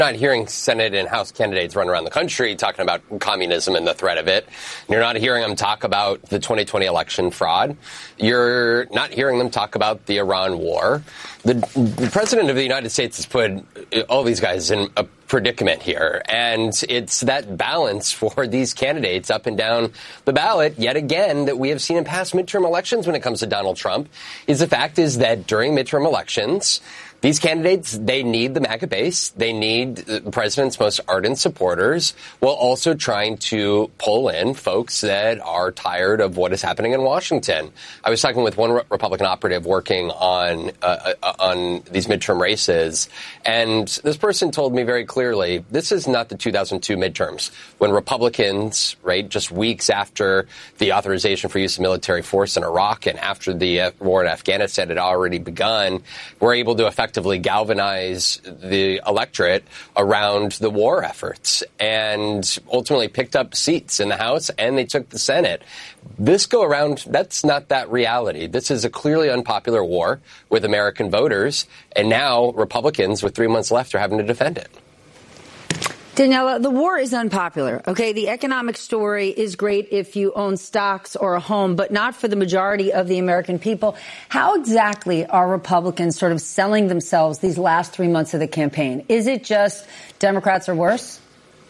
not hearing Senate and House candidates run around the country talking about communism and the threat of it. You're not hearing them talk about the 2020 election fraud. You're not hearing them talk about the Iran war. The president of the United States has put all these guys in a predicament here. And it's that balance for these candidates up and down the ballot, yet again, that we have seen in past midterm elections when it comes to Donald Trump, is the fact is that during midterm elections, these candidates, they need the MAGA base. They need the president's most ardent supporters, while also trying to pull in folks that are tired of what is happening in Washington. I was talking with one Republican operative working on these midterm races, and this person told me very clearly, this is not the 2002 midterms, when Republicans, right, just weeks after the authorization for use of military force in Iraq and after the war in Afghanistan had already begun, were able to effectively galvanize the electorate around the war efforts and ultimately picked up seats in the House and they took the Senate. This go around, that's not that reality. This is a clearly unpopular war with American voters, and now Republicans with 3 months left are having to defend it. Daniela, the war is unpopular, okay? The economic story is great if you own stocks or a home, but not for the majority of the American people. How exactly are Republicans sort of selling themselves these last 3 months of the campaign? Is it just Democrats are worse?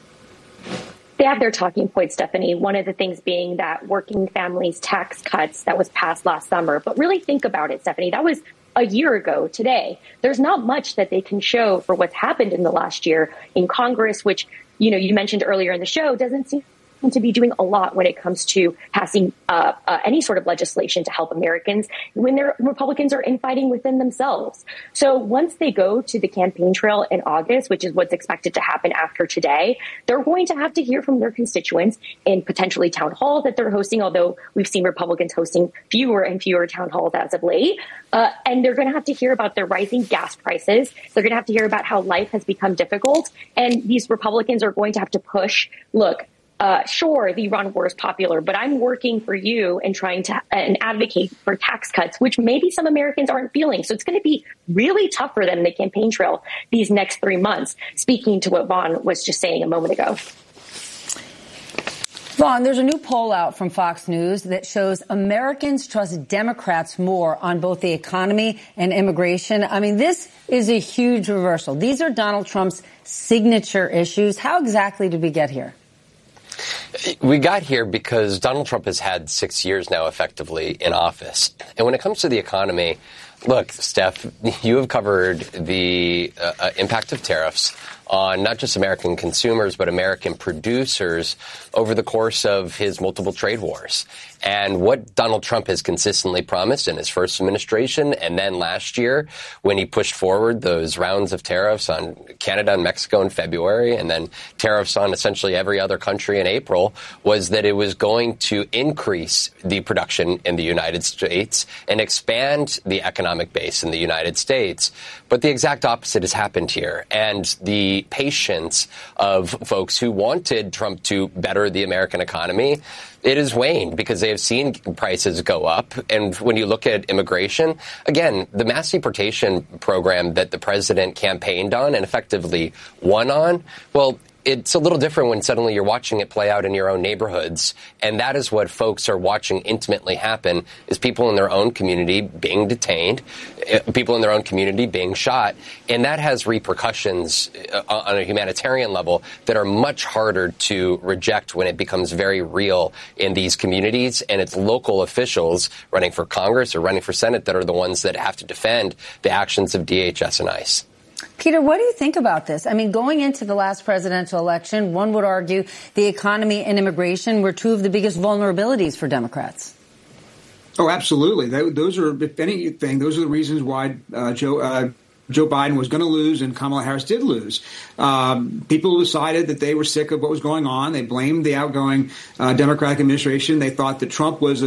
They have their talking points, Stephanie. One of the things being that working families tax cuts that was passed last summer. But really think about it, Stephanie. That was a year ago today. There's not much that they can show for what's happened in the last year in Congress, which, you mentioned earlier in the show, doesn't seem to be doing a lot when it comes to passing any sort of legislation to help Americans when their Republicans are infighting within themselves. So once they go to the campaign trail in August, which is what's expected to happen after today, they're going to have to hear from their constituents in potentially town halls that they're hosting, although we've seen Republicans hosting fewer and fewer town halls as of late. And they're going to have to hear about their rising gas prices. They're going to have to hear about how life has become difficult. And these Republicans are going to have to push, look, sure, the Iran war is popular, but I'm working for you and trying to and advocate for tax cuts, which maybe some Americans aren't feeling. So it's going to be really tough for them in the campaign trail these next 3 months, speaking to what Vaughn was just saying a moment ago. Vaughn, there's a new poll out from Fox News that shows Americans trust Democrats more on both the economy and immigration. I mean, this is a huge reversal. These are Donald Trump's signature issues. How exactly did we get here? We got here because Donald Trump has had 6 years now effectively in office. And when it comes to the economy, look, Steph, you have covered the impact of tariffs on not just American consumers, but American producers over the course of his multiple trade wars. And what Donald Trump has consistently promised in his first administration and then last year when he pushed forward those rounds of tariffs on Canada and Mexico in February and then tariffs on essentially every other country in April was that it was going to increase the production in the United States and expand the economic base in the United States. But the exact opposite has happened here. And the patience of folks who wanted Trump to better the American economy, it has waned because they have seen prices go up. And when you look at immigration, again, the mass deportation program that the president campaigned on and effectively won on, well, it's a little different when suddenly you're watching it play out in your own neighborhoods. And that is what folks are watching intimately happen, is people in their own community being detained, people in their own community being shot. And that has repercussions on a humanitarian level that are much harder to reject when it becomes very real in these communities. And it's local officials running for Congress or running for Senate that are the ones that have to defend the actions of DHS and ICE. Peter, what do you think about this? I mean, going into the last presidential election, one would argue the economy and immigration were two of the biggest vulnerabilities for Democrats. Oh, absolutely. Those are, if anything, those are the reasons why Joe Biden was going to lose and Kamala Harris did lose. People decided that they were sick of what was going on. They blamed the outgoing Democratic administration. They thought that Trump was,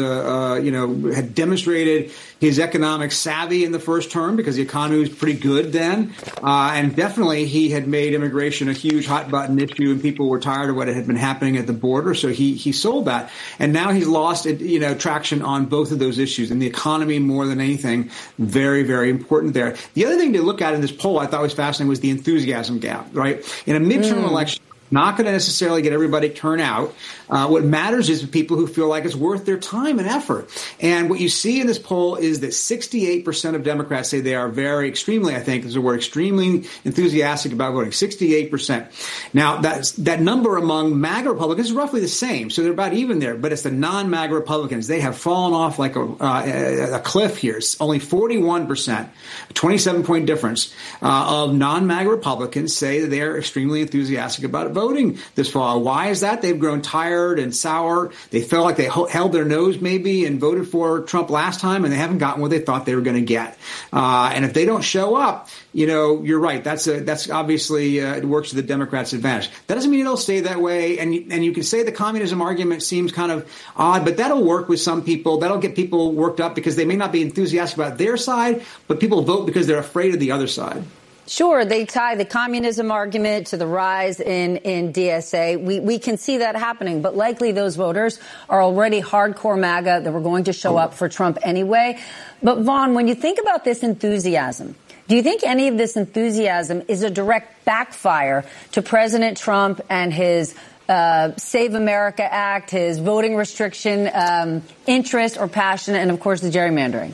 had demonstrated his economic savvy in the first term because the economy was pretty good then. And definitely he had made immigration a huge hot button issue and people were tired of what had been happening at the border. So he sold that. And now he's lost, traction on both of those issues and the economy more than anything. Very, very important there. The other thing to look at in this poll I thought was fascinating was the enthusiasm gap, right? In a midterm election, not going to necessarily get everybody turn out. What matters is the people who feel like it's worth their time and effort. And what you see in this poll is that 68% of Democrats say they are extremely enthusiastic about voting. 68%. Now, that number among MAGA Republicans is roughly the same. So they're about even there. But it's the non-MAGA Republicans. They have fallen off like a cliff here. It's only 41%, 27-point difference of non-MAGA Republicans say that they are extremely enthusiastic about voting this fall. Why is that? They've grown tired and sour. They felt like they held their nose maybe and voted for Trump last time, and they haven't gotten what they thought they were going to get. And if they don't show up, you're right. That's obviously it works to the Democrats' advantage. That doesn't mean it'll stay that way. And you can say the communism argument seems kind of odd, but that'll work with some people. That'll get people worked up because they may not be enthusiastic about their side, but people vote because they're afraid of the other side. Sure, they tie the communism argument to the rise in DSA. We can see that happening, but likely those voters are already hardcore MAGA that were going to show up for Trump anyway. But Vaughn, when you think about this enthusiasm, do you think any of this enthusiasm is a direct backfire to President Trump and his Save America Act, his voting restriction interest or passion, and, of course, the gerrymandering?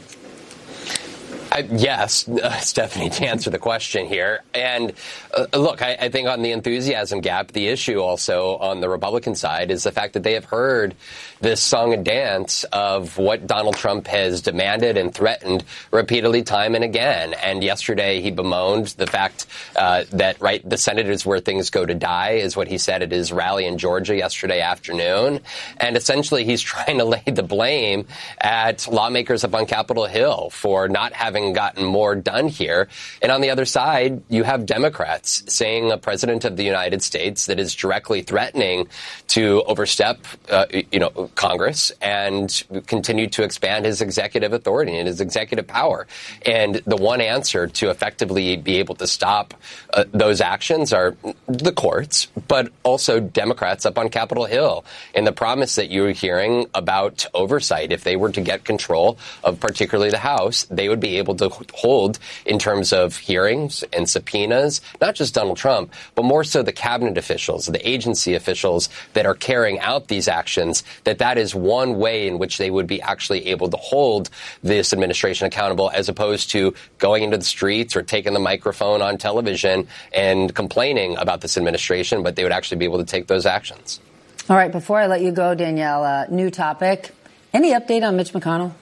Yes, Stephanie, to answer the question here. And look, I think on the enthusiasm gap, the issue also on the Republican side is the fact that they have heard this song and dance of what Donald Trump has demanded and threatened repeatedly time and again. And yesterday he bemoaned the fact that, right, the Senate is where things go to die, is what he said at his rally in Georgia yesterday afternoon. And essentially he's trying to lay the blame at lawmakers up on Capitol Hill for not having gotten more done here. And on the other side, you have Democrats saying a president of the United States that is directly threatening to overstep, Congress and continue to expand his executive authority and his executive power. And the one answer to effectively be able to stop those actions are the courts, but also Democrats up on Capitol Hill. And the promise that you're hearing about oversight, if they were to get control of particularly the House, they would be able to hold in terms of hearings and subpoenas, not just Donald Trump, but more so the cabinet officials, the agency officials that are carrying out these actions, that is one way in which they would be actually able to hold this administration accountable, as opposed to going into the streets or taking the microphone on television and complaining about this administration, but they would actually be able to take those actions. All right, before I let you go, Danielle, new topic. Any update on Mitch McConnell?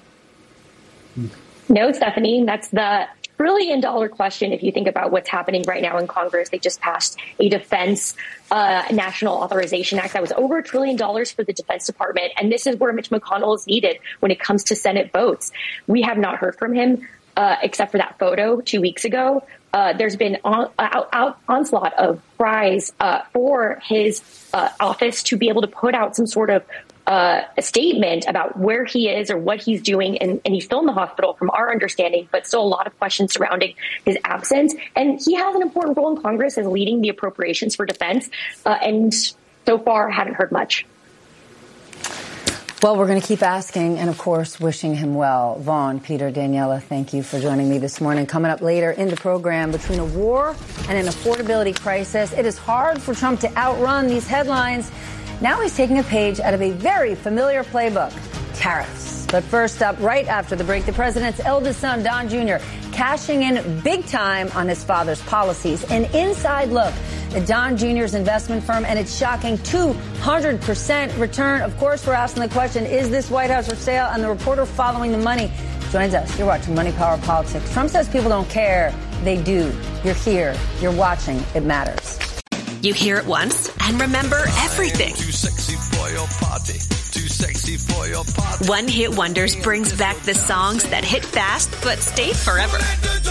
No, Stephanie, that's the trillion-dollar question. If you think about what's happening right now in Congress, they just passed a Defense National Authorization Act that was over $1 trillion for the Defense Department. And this is where Mitch McConnell is needed when it comes to Senate votes. We have not heard from him except for that photo 2 weeks ago. There's been onslaught of cries for his office to be able to put out some sort of a statement about where he is or what he's doing. And he's still in the hospital from our understanding, but still a lot of questions surrounding his absence. And he has an important role in Congress as leading the appropriations for defense. And so far, haven't heard much. Well, we're going to keep asking and, of course, wishing him well. Vaughn, Peter, Daniela, thank you for joining me this morning. Coming up later in the program, between a war and an affordability crisis, it is hard for Trump to outrun these headlines. Now he's taking a page out of a very familiar playbook, tariffs. But first up, right after the break, the president's eldest son, Don Jr., cashing in big time on his father's policies. An inside look at Don Jr.'s investment firm and its shocking 200% return. Of course, we're asking the question, is this White House for sale? And the reporter following the money joins us. You're watching Money, Power, Politics. Trump says people don't care. They do. You're here. You're watching. It matters. You hear it once and remember everything. Too sexy for your party. Too sexy for your party. One Hit Wonders brings back the songs that hit fast but stayed forever.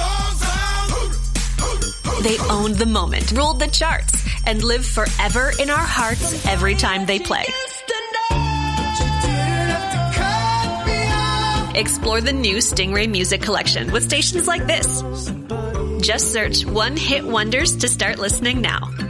They owned the moment, ruled the charts, and live forever in our hearts every time they play. Explore the new Stingray Music Collection with stations like this. Just search One Hit Wonders to start listening now.